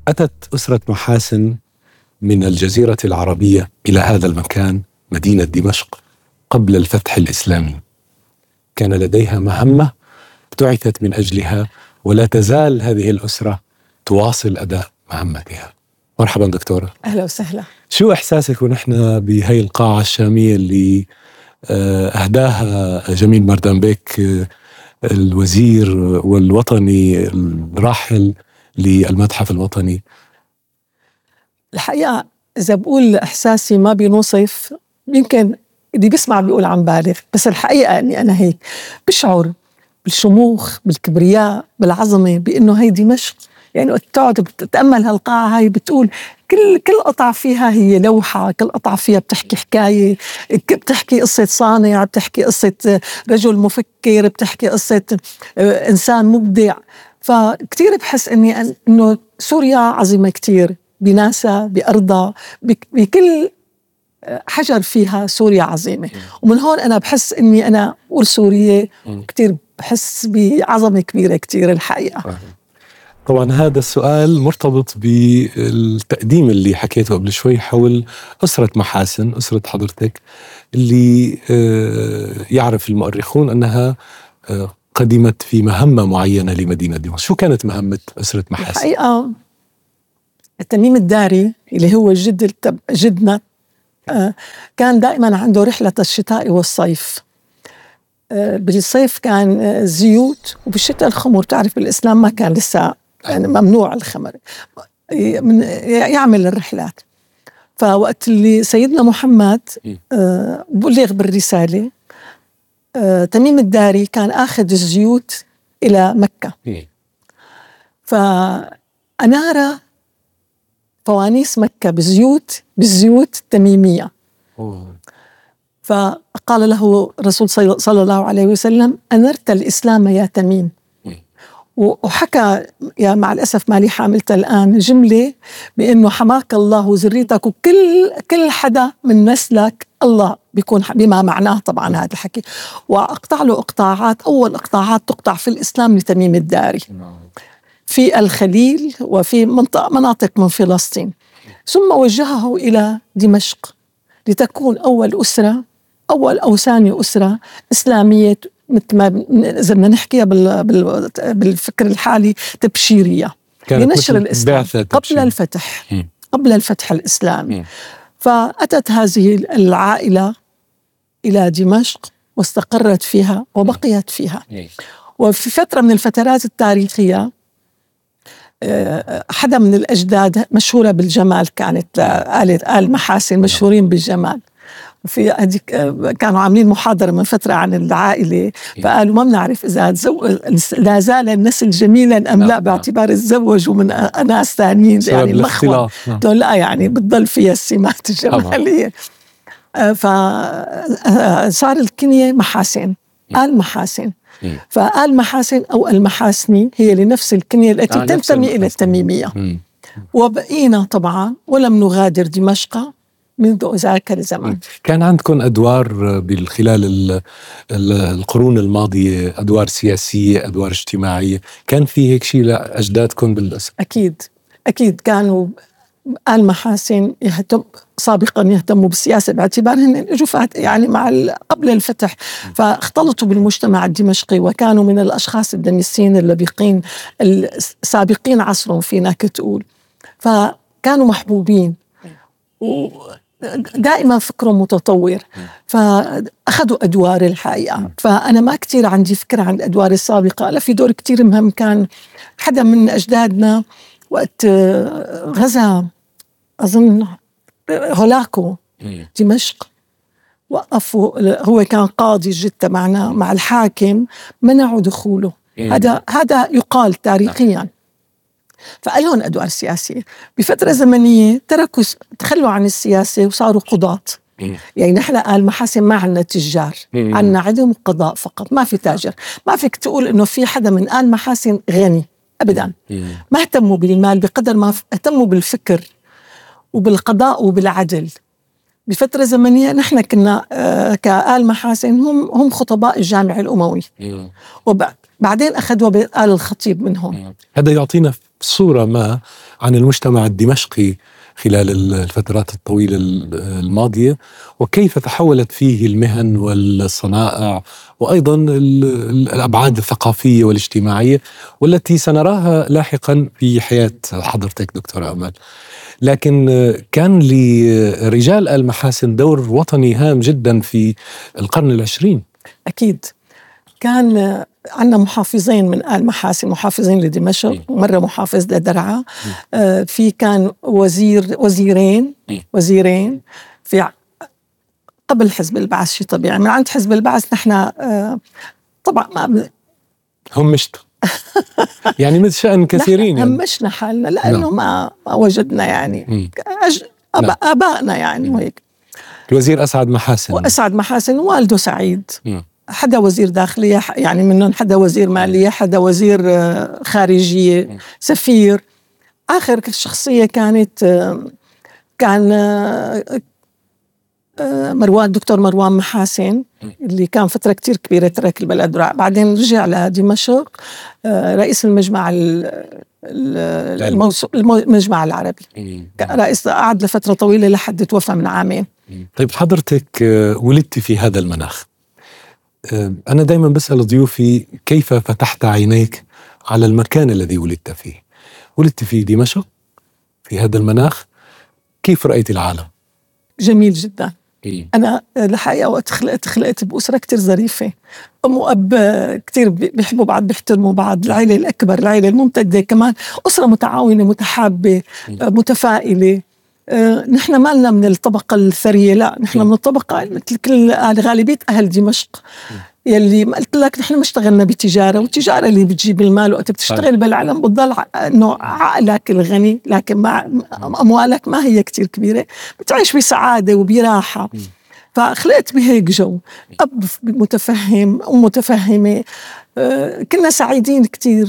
أتت أسرة محاسن من الجزيرة العربية إلى هذا المكان مدينة دمشق قبل الفتح الإسلامي. كان لديها مهمة ابتعثت من أجلها، ولا تزال هذه الأسرة تواصل أداء مهمتها. مرحبا دكتورة. أهلا وسهلا. شو إحساسك ونحن بهاي القاعة الشامية اللي أهداها جميل مردان بيك الوزير والوطني الراحل للمتحف الوطني؟ الحقيقة إذا بقول إحساسي ما بينوصف، يمكن اللي بيسمع بيقول عم بالغ، بس الحقيقة أني أنا هيك بشعر بالشموخ، بالكبرياء، بالعظمة، بأنه هي دمشق. يعني تقعد بتتأمل هالقاعة هاي بتقول كل قطعة فيها هي لوحة، كل قطعة فيها بتحكي حكاية، بتحكي قصة صانع، بتحكي قصة رجل مفكر، بتحكي قصة إنسان مبدع. فكتير بحس إنه سوريا عظيمة كتير، بناسها، بأرضها، بكل حجر فيها سوريا عظيمة. ومن هون أنا بحس إني أنا أقول سورية، كتير بحس بعظمة كبيرة كتير الحقيقة. طبعا هذا السؤال مرتبط بالتقديم اللي حكيته قبل شوي حول أسرة محاسن، أسرة حضرتك، اللي يعرف المؤرخون أنها قدمت في مهمة معينة لمدينة دمشق. شو كانت مهمة أسرة محاسن؟ الحقيقة تميم الداري اللي هو جدنا كان دائما عنده رحلة الشتاء والصيف. بالصيف كان زيوت، وبالشتاء الخمر. تعرف بالإسلام ما كان لسه يعني ممنوع الخمر، يعمل الرحلات. فوقت اللي سيدنا محمد بلغ بالرسالة، تميم الداري كان آخذ الزيوت إلى مكة، فأنار فوانيس مكة بالزيوت التميمية. فقال له الرسول صلى الله عليه وسلم: أنرت الإسلام يا تميم. وحكى، يا مع الأسف مالي حاملتها الآن، جملة بأنه حماك الله وذريتك وكل حدا من نسلك الله بيكون، بما معناه طبعا هذا الحكي. وأقطع له إقطاعات، أول إقطاعات تقطع في الإسلام لتميم الداري في الخليل وفي مناطق من فلسطين، ثم وجهه إلى دمشق لتكون أول أو ثاني أسرة إسلامية، مثل ما إذا بدنا نحكيها بالفكر الحالي تبشيرية، لنشر الإسلام قبل الفتح الإسلامي. فأتت هذه العائلة إلى دمشق واستقرت فيها وبقيت فيها. وفي فترة من الفترات التاريخية حدا من الأجداد مشهورة بالجمال، كانت آل محاسن مشهورين بالجمال. في هذيك كانوا عاملين محاضرة من فترة عن العائلة، فقالوا ما بنعرف إذا لا زال النسل جميلا أم لا، باعتبار تزوجوا من أناس ثانيين، يعني مخوة لا، يعني بتضل فيها السمات الجمالية. فصار الكنية محاسن، آل محاسن. فآل محاسن أو المحاسني هي لنفس الكنية التي تنتمي إلى التميمية. وبقينا طبعا ولم نغادر دمشق منذ ذاك الزمان. كان عندكم أدوار خلال القرون الماضية، أدوار سياسية، أدوار اجتماعية، كان في هيك شيء لأجدادكم بالأسف؟ أكيد كانوا آل محاسن سابقا يهتموا بالسياسة، باعتبارهم اجوا يعني قبل الفتح، فاختلطوا بالمجتمع الدمشقي، وكانوا من الأشخاص الدميسين اللبقين السابقين عصرهم فينك تقول. فكانوا محبوبين ودائما فكرهم متطور، فأخذوا أدوار الحقيقة. فأنا ما كتير عندي فكرة عن الأدوار السابقة. لا، في دور كتير مهم. كان حدا من أجدادنا وقت غزا أظن هولاكو دمشق، وقفوا، هو كان قاضي جدة معنا مع الحاكم، منعوا دخوله. هذا يقال تاريخيا. فقالون أدوار سياسية. بفترة زمنية تخلوا عن السياسة وصاروا قضاة. يعني نحن آل محاسن ما عنا تجار، عنا عدم قضاء فقط، ما في تاجر. ما فيك تقول إنه في حدا من آل محاسن غني أبدا. ما اهتموا بالمال بقدر ما اهتموا بالفكر وبالقضاء وبالعدل. بفترة زمنية نحن كنا كآل محاسن هم خطباء الجامع الأموي، وبعدين أخذوا بآل الخطيب منهم. هذا يعطينا صورة ما عن المجتمع الدمشقي خلال الفترات الطويلة الماضية، وكيف تحولت فيه المهن والصنائع، وأيضا الأبعاد الثقافية والاجتماعية والتي سنراها لاحقا في حياة حضرتك دكتورة أمل. لكن كان لرجال آل محاسن دور وطني هام جدا في القرن العشرين. أكيد كان عندنا محافظين من آل محاسن، محافظين لدمشق ومرة محافظ لدرعا. في كان وزيرين في قبل حزب البعث. شيء طبيعي من عند حزب البعث نحن طبعا ما همشت يعني مثل شأن كثيرين يعني. همشنا حالنا لأنه ما وجدنا يعني آبائنا يعني وهيك. الوزير أسعد محاسن والده سعيد. حدا وزير داخلية يعني منهم، حدا وزير مالية، حدا وزير خارجية، سفير. آخر شخصية كان دكتور مروان محاسن اللي كان فترة كتير كبيرة ترك البلد، بعدين رجع لدمشق رئيس المجمع المجمع العربي. رئيس قعد لفترة طويلة لحد توفى من عامين. طيب حضرتك ولدت في هذا المناخ. أنا دائما بسأل ضيوفي كيف فتحت عينيك على المكان الذي ولدت فيه. ولدت في دمشق في هذا المناخ، كيف رأيت العالم؟ جميل جدا. أنا الحقيقة وقت خلقت بأسرة كتير ظريفة. أم وأب كتير بيحبوا بعض، بيحترموا بعض. العائلة الأكبر، العائلة الممتدة، كمان أسرة متعاونة متحابة متفائلة. نحن ما لنا من الطبقة الثرية، لا نحن من الطبقة مثل كل غالبية أهل دمشق يلي ما قلت لك نحن ما اشتغلنا بتجارة، والتجارة اللي بتجيب المال. وقت بتشتغل بالعالم بتضل إنه عقلك الغني، لكن مع أموالك ما هي كتير كبيرة، بتعيش بسعادة وبراحة. فخلقت بهيك جو. أب متفهم، أم متفهمة. كنا سعيدين كتير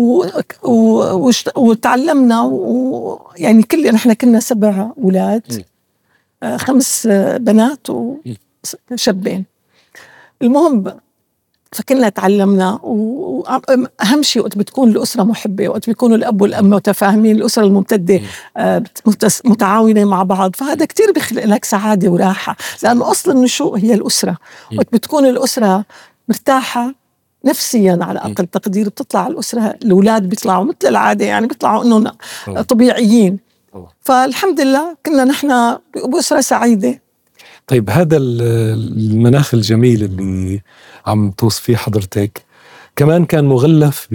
وتعلمنا. يعني نحن كنا 7 أولاد، 5 بنات وشابين. المهم فكنا تعلمنا. وأهم شيء وقت بتكون الأسرة محبة، وقت بيكونوا الأب والأم متفاهمين، الأسرة الممتدة متعاونة مع بعض، فهذا كتير بيخلق لك سعادة وراحة، لأنه أصل النشوء هي الأسرة. وقت بتكون الأسرة مرتاحة نفسيا على أقل تقدير، بتطلع الأسرة، الأولاد بيطلعوا مثل العادة، يعني بيطلعوا إنه طبيعيين. فالحمد لله كنا نحن بأسرة سعيدة. طيب هذا المناخ الجميل اللي عم توصفيه حضرتك كمان كان مغلف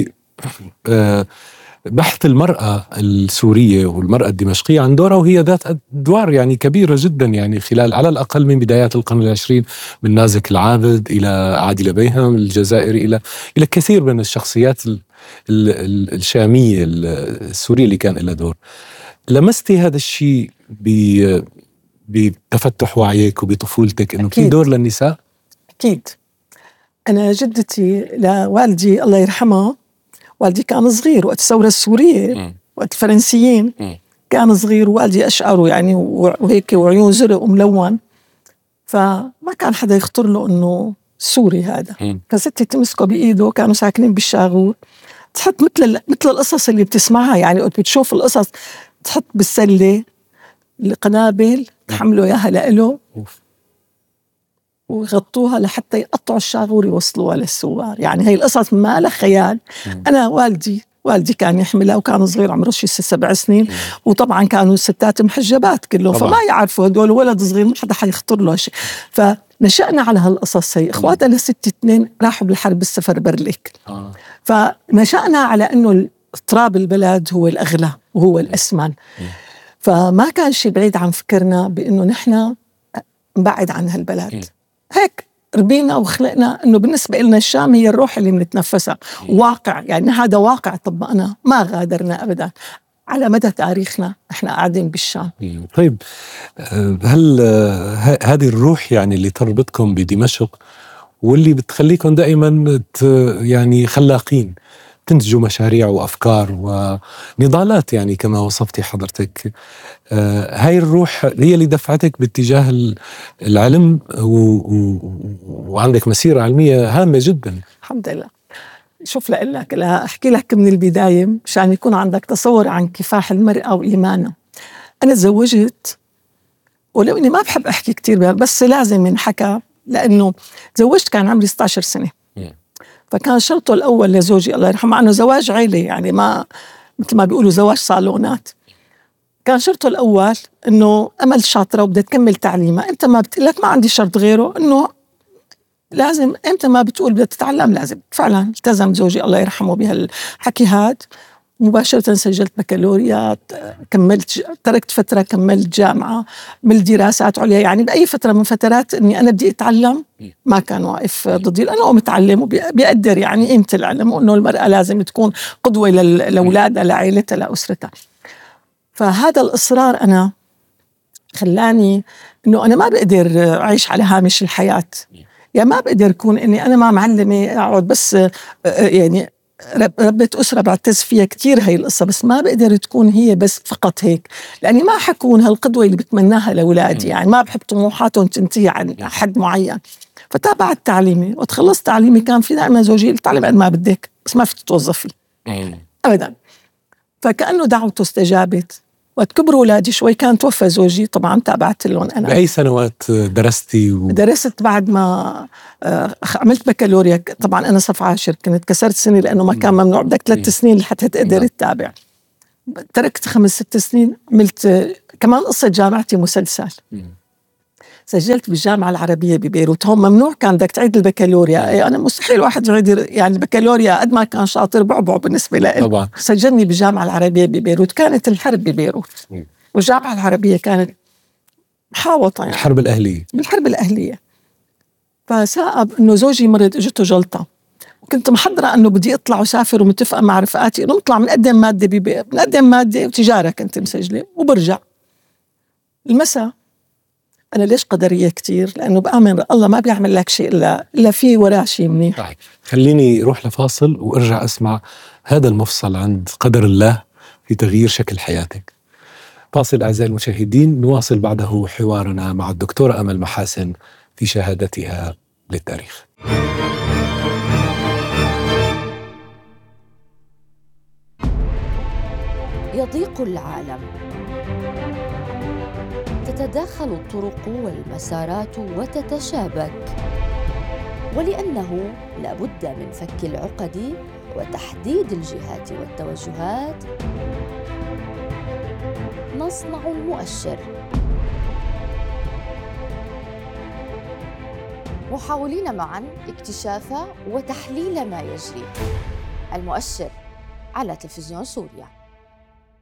بحث المرأة السورية والمرأة الدمشقية عن دورها، وهي ذات أدوار يعني كبيرة جدا، يعني خلال على الأقل من بدايات القرن العشرين، من نازك العابد إلى عادلة بيهم الجزائري إلى كثير من الشخصيات الشامية السورية اللي كان لها دور. لمستي هذا الشيء بتفتح وعيك وبطفولتك إنه في دور للنساء؟ أكيد. أنا جدتي لوالدي الله يرحمه، والدي كان صغير وقت الثورة السورية، وقت الفرنسيين كان صغير، ووالدي أشعره يعني وهيك وعيون زرق وملون، فما كان حدا يخطر له إنه سوري هذا. فستي تمسكه بإيده، كانوا ساكنين بالشاغور، تحط مثل القصص اللي بتسمعها، يعني وقت بتشوف القصص تحط بالسلة القنابل تحملوا إياها لإله ويغطوها لحتى يقطعوا الشاغور يوصلوها للسوار. يعني هاي القصص ما لها خيال. أنا والدي كان يحملها، وكان صغير عمره شي 7 سنين، وطبعا كانوا الستات محجبات كلهم، فما يعرفوا هدول، ولد صغير ما حدا حيخطر له شيء. فنشأنا على هالقصص هي. إخواتها لست 2 راحوا بالحرب السفر برليك. فنشأنا على إنه تراب البلد هو الأغلى وهو الأسمن. فما كان شيء بعيد عن فكرنا بإنه نحن نبعد عن هالبلد. هيك ربينا وخلقنا إنه بالنسبة لنا الشام هي الروح اللي بنتنفسها، واقع، يعني هذا واقع طبقنا، ما غادرنا أبدا على مدى تاريخنا إحنا قاعدين بالشام. طيب هل هذه الروح يعني اللي تربطكم بدمشق واللي بتخليكم دائما يعني خلاقين، تنتجوا مشاريع وأفكار ونضالات، يعني كما وصفتي حضرتك، هاي الروح هي اللي دفعتك باتجاه العلم وعندك مسيرة علمية هامة جدا. الحمد لله. شوف لك لا أحكي لك من البداية مشان يكون عندك تصور عن كفاح المرأة وإيمانها. أنا تزوجت، ولو إني ما بحب أحكي كتير بها بس لازم ينحكى، لأنه تزوجت كان عمري 16 سنة. فكان شرطه الأول لزوجي الله يرحمه، مع أنه زواج عائلة يعني ما مثل ما بيقولوا زواج صالونات، كان شرطه الأول إنه أمل شاطرة وبدها تكمل تعليمها. أنت ما بتقلك ما عندي شرط غيره، إنه لازم أنت ما بتقول بدها تتعلم لازم. فعلا التزم زوجي الله يرحمه بهالحكي هاد. مباشرة سجلت بكالوريا، كملت، تركت فترة كملت جامعة، عملت دراسات عليا. يعني بأي فترة من فترات إني أنا بدي أتعلم ما كان واقف ضدي، لأنه متعلم وبيقدر يعني قيمة العلم، وإنه المرأة لازم تكون قدوة لأولادها لعائلتها لأسرتها. فهذا الإصرار أنا خلاني إنه أنا ما بقدر أعيش على هامش الحياة. يعني ما بقدر أكون إني أنا ما معلمة أقعد بس يعني ربة أسرة بعتز فيها كتير هاي القصة، بس ما بقدر تكون هي بس فقط هيك، لأني ما حكون هالقدوة اللي بتمناها لأولادي. يعني ما بحب طموحاتهم تنتهي عن حد معين. فتابعت تعليمي وتخلصت تعليمي، كان في دائما زوجي التعليم قد ما بدك بس ما فيك تتوظفي أبدا. فكأنه دعوته استجابت. وقت كبروا أولادي شوي كان توفى زوجي، طبعا تابعت لهم أنا. بأي سنوات درستي درست بعد ما عملت بكالوريا. طبعا أنا صف 10 كنت كسرت سنة لأنه ما كان ممنوع، بدك 3 سنين لحتى تقدر تتابع. تركت 5-6 سنين، عملت كمان قصة جامعتي مسلسل. سجلت بالجامعة العربية ببيروت، هون ممنوع كان بدك تعيد البكالوريا. أنا مستحيل واحد يعيد يعني البكالوريا، قد ما كان شاطر بعبع بالنسبة له. طبعا سجلني بالجامعة العربية ببيروت، كانت الحرب ببيروت والجامعة العربية كانت محاوطة يعني الحرب الأهلية، بالحرب الأهلية. فسأب إنه زوجي مرض اجته جلطة، وكنت محضرة إنه بدي أطلع وسافر ومتفقة مع رفقاتي إنه نطلع بنقدم مادة بنقدم مادة وتجارة كنت مسجلة وبرجع. المساء أنا ليش قدرية كتير؟ لأنه بآمن الله ما بيعمل لك شيء إلا في وراه شيء منيح. طيب خليني روح لفاصل وارجع أسمع هذا المفصل عند قدر الله في تغيير شكل حياتك. فاصل أعزائي المشاهدين، نواصل بعده حوارنا مع الدكتورة أمل محاسن في شهادتها للتاريخ. يضيق العالم، تتداخل الطرق والمسارات وتتشابك، ولأنه لا بد من فك العقد وتحديد الجهات والتوجهات، نصنع المؤشر، محاولين معا اكتشاف وتحليل ما يجري. المؤشر على تلفزيون سوريا.